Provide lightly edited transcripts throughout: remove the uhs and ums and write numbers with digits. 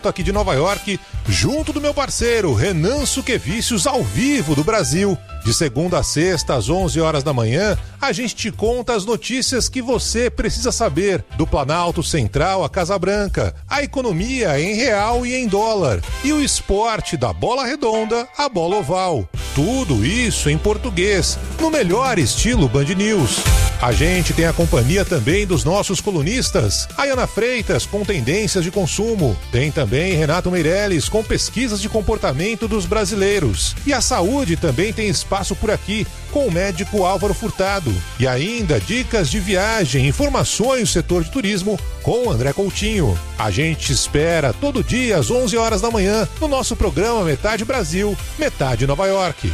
direto aqui de Nova York, junto do meu parceiro Renan Suquevicius, ao vivo do Brasil. De segunda a sexta, às 11 horas da manhã, a gente te conta as notícias que você precisa saber do Planalto Central à Casa Branca, a economia em real e em dólar, e o esporte da bola redonda à bola oval. Tudo isso em português, no melhor estilo Band News. A gente tem a companhia também dos nossos colunistas, Ayana Freitas com tendências de consumo, tem também Renato Meirelles com pesquisas de comportamento dos brasileiros, e a saúde também tem espaço por aqui com o médico Álvaro Furtado, e ainda dicas de viagem, informações do setor de turismo com André Coutinho. A gente espera todo dia às 11 horas da manhã no nosso programa Metade Brasil, Metade Nova York.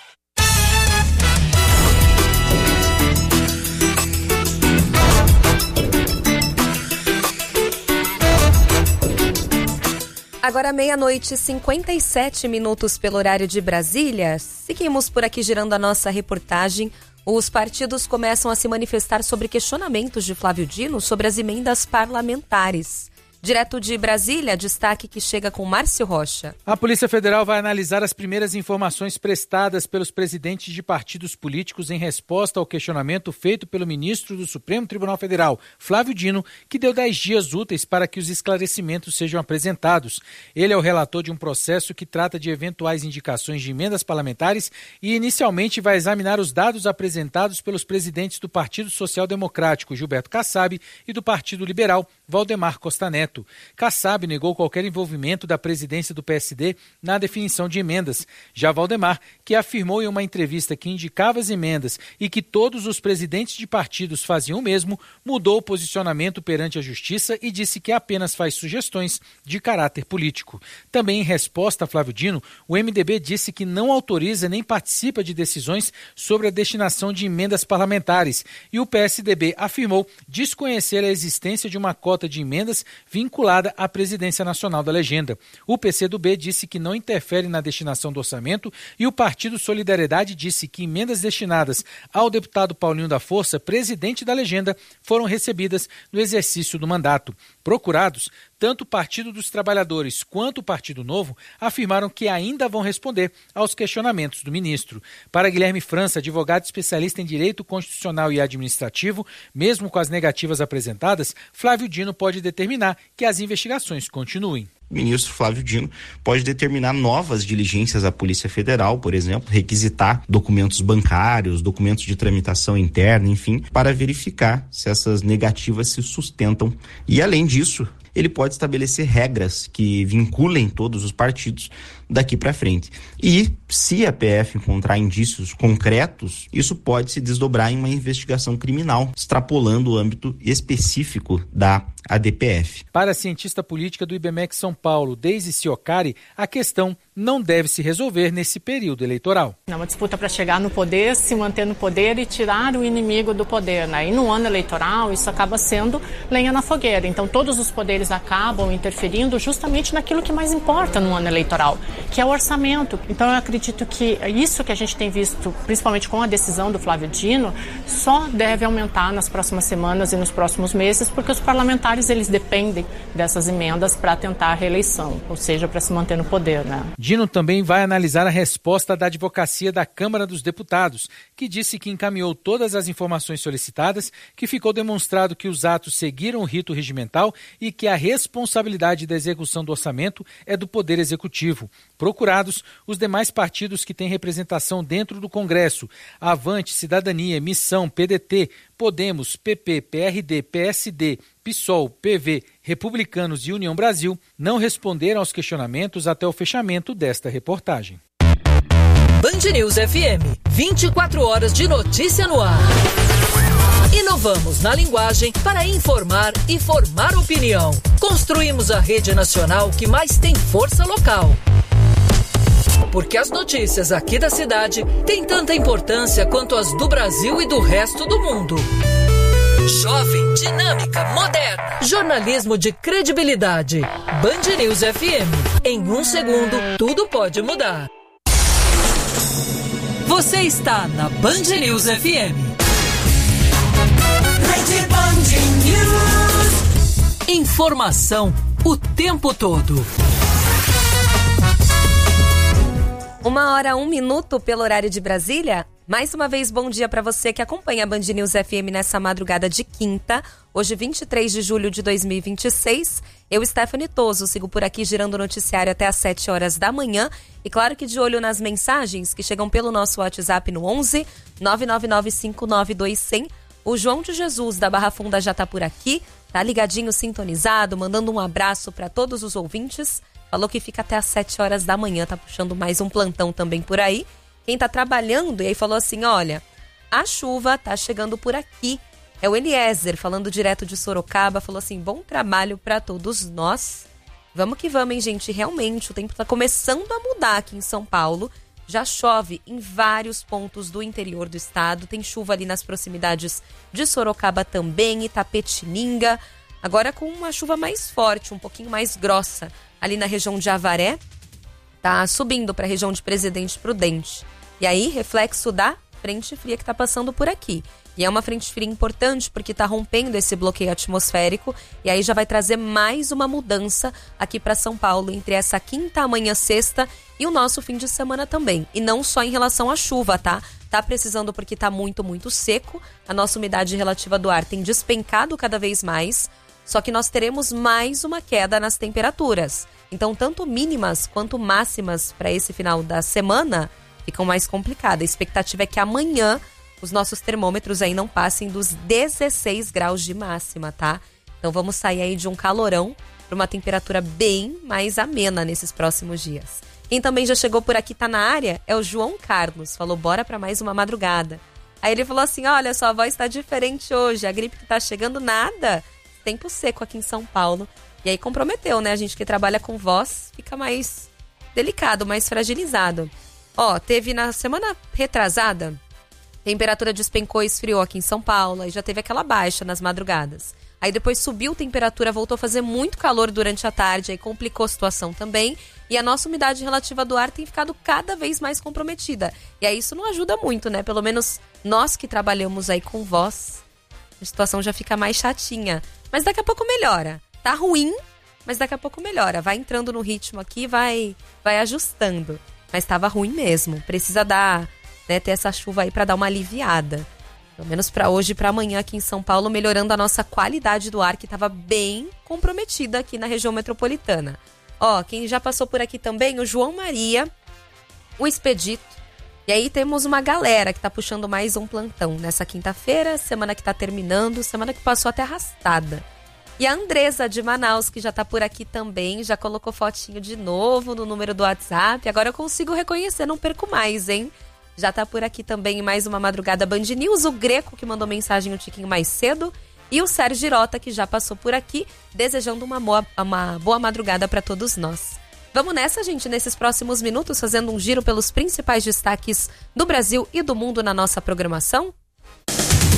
Agora 00:57 pelo horário de Brasília. Seguimos por aqui girando a nossa reportagem. Os partidos começam a se manifestar sobre questionamentos de Flávio Dino sobre as emendas parlamentares. Direto de Brasília, destaque que chega com Márcio Rocha. A Polícia Federal vai analisar as primeiras informações prestadas pelos presidentes de partidos políticos em resposta ao questionamento feito pelo ministro do Supremo Tribunal Federal, Flávio Dino, que deu 10 dias úteis para que os esclarecimentos sejam apresentados. Ele é o relator de um processo que trata de eventuais indicações de emendas parlamentares e inicialmente vai examinar os dados apresentados pelos presidentes do Partido Social Democrático, Gilberto Kassab, e do Partido Liberal, Valdemar Costa Neto. Kassab negou qualquer envolvimento da presidência do PSD na definição de emendas. Já Valdemar, que afirmou em uma entrevista que indicava as emendas e que todos os presidentes de partidos faziam o mesmo, mudou o posicionamento perante a Justiça e disse que apenas faz sugestões de caráter político. Também em resposta a Flávio Dino, o MDB disse que não autoriza nem participa de decisões sobre a destinação de emendas parlamentares e o PSDB afirmou desconhecer a existência de uma cota de emendas vinculada à presidência nacional da legenda. O PCdoB disse que não interfere na destinação do orçamento e o Partido Solidariedade disse que emendas destinadas ao deputado Paulinho da Força, presidente da legenda, foram recebidas no exercício do mandato. Procurados, tanto o Partido dos Trabalhadores quanto o Partido Novo afirmaram que ainda vão responder aos questionamentos do ministro. Para Guilherme França, advogado especialista em direito constitucional e administrativo, mesmo com as negativas apresentadas, Flávio Dino pode determinar que as investigações continuem. O ministro Flávio Dino pode determinar novas diligências à Polícia Federal, por exemplo, requisitar documentos bancários, documentos de tramitação interna, enfim, para verificar se essas negativas se sustentam. E, além disso, ele pode estabelecer regras que vinculem todos os partidos daqui para frente. E, se a PF encontrar indícios concretos, isso pode se desdobrar em uma investigação criminal, extrapolando o âmbito específico da ADPF. Para a cientista política do IBMEC São Paulo, Deise Ciocari, a questão não deve se resolver nesse período eleitoral. É uma disputa para chegar no poder, se manter no poder e tirar o inimigo do poder, né? E no ano eleitoral isso acaba sendo lenha na fogueira. Então todos os poderes acabam interferindo justamente naquilo que mais importa no ano eleitoral, que é o orçamento. Então eu acredito que isso que a gente tem visto, principalmente com a decisão do Flávio Dino, só deve aumentar nas próximas semanas e nos próximos meses, porque os parlamentares eles dependem dessas emendas para tentar a reeleição, ou seja, para se manter no poder, né? Dino também vai analisar a resposta da Advocacia da Câmara dos Deputados, que disse que encaminhou todas as informações solicitadas, que ficou demonstrado que os atos seguiram o rito regimental e que a responsabilidade da execução do orçamento é do Poder Executivo. Procurados, os demais partidos que têm representação dentro do Congresso, Avante, Cidadania, Missão, PDT, Podemos, PP, PRD, PSD, PSOL, PV, Republicanos e União Brasil, não responderam aos questionamentos até o fechamento desta reportagem. Band News FM, 24 horas de notícia no ar. Inovamos na linguagem para informar e formar opinião. Construímos a rede nacional que mais tem força local. Porque as notícias aqui da cidade têm tanta importância quanto as do Brasil e do resto do mundo. Jovem, dinâmica, moderna. Jornalismo de credibilidade. Band News FM. Em 1 segundo, tudo pode mudar. Você está na Band News FM. Rede Band News. Informação o tempo todo. 1h01 pelo horário de Brasília. Mais uma vez, bom dia para você que acompanha a Band News FM nessa madrugada de quinta, hoje 23 de julho de 2026. Eu, Stephanie Toso, sigo por aqui girando o noticiário até às 7 horas da manhã. E claro que de olho nas mensagens que chegam pelo nosso WhatsApp no 11 999592100. O João de Jesus da Barra Funda já tá por aqui, tá ligadinho, sintonizado, mandando um abraço para todos os ouvintes. Falou que fica até às 7 horas da manhã, tá puxando mais um plantão também por aí. Quem tá trabalhando, e aí falou assim, olha, a chuva tá chegando por aqui. É o Eliezer, falando direto de Sorocaba, falou assim, bom trabalho para todos nós. Vamos que vamos, hein, gente? Realmente, o tempo tá começando a mudar aqui em São Paulo. Já chove em vários pontos do interior do estado. Tem chuva ali nas proximidades de Sorocaba também, Itapetininga. Agora com uma chuva mais forte, um pouquinho mais grossa, ali na região de Avaré. Tá subindo para a região de Presidente Prudente. E aí, reflexo da frente fria que tá passando por aqui. E é uma frente fria importante porque tá rompendo esse bloqueio atmosférico e aí já vai trazer mais uma mudança aqui para São Paulo entre essa quinta, amanhã, sexta e o nosso fim de semana também. E não só em relação à chuva, tá? Tá precisando porque tá muito, muito seco. A nossa umidade relativa do ar tem despencado cada vez mais. Só que nós teremos mais uma queda nas temperaturas. Então, tanto mínimas quanto máximas para esse final da semana ficam mais complicadas. A expectativa é que amanhã os nossos termômetros aí não passem dos 16 graus de máxima, tá? Então vamos sair aí de um calorão para uma temperatura bem mais amena nesses próximos dias. Quem também já chegou por aqui, tá na área, é o João Carlos. Falou, bora para mais uma madrugada. Aí ele falou assim, olha, sua voz tá diferente hoje, a gripe que tá chegando, nada. Tempo seco aqui em São Paulo. E aí comprometeu, né? A gente que trabalha com voz fica mais delicado, mais fragilizado. Ó, teve na semana retrasada, temperatura despencou e esfriou aqui em São Paulo, aí já teve aquela baixa nas madrugadas. Aí depois subiu a temperatura, voltou a fazer muito calor durante a tarde, aí complicou a situação também. E a nossa umidade relativa do ar tem ficado cada vez mais comprometida. E aí isso não ajuda muito, né? Pelo menos nós que trabalhamos aí com voz, a situação já fica mais chatinha. Mas daqui a pouco melhora. Tá ruim, mas daqui a pouco melhora. Vai entrando no ritmo aqui, vai ajustando. Mas tava ruim mesmo. Precisa dar, né, ter essa chuva aí pra dar uma aliviada. Pelo menos pra hoje e pra amanhã aqui em São Paulo, melhorando a nossa qualidade do ar, que tava bem comprometida aqui na região metropolitana. Ó, quem já passou por aqui também, o João Maria, o Expedito. E aí temos uma galera que tá puxando mais um plantão nessa quinta-feira, semana que tá terminando, semana que passou até arrastada. E a Andresa de Manaus, que já tá por aqui também, já colocou fotinho de novo no número do WhatsApp. Agora eu consigo reconhecer, não perco mais, hein? Já tá por aqui também mais uma madrugada Band News, o Greco, que mandou mensagem um tiquinho mais cedo, e o Sérgio Girota, que já passou por aqui, desejando uma boa madrugada para todos nós. Vamos nessa, gente, nesses próximos minutos, fazendo um giro pelos principais destaques do Brasil e do mundo na nossa programação?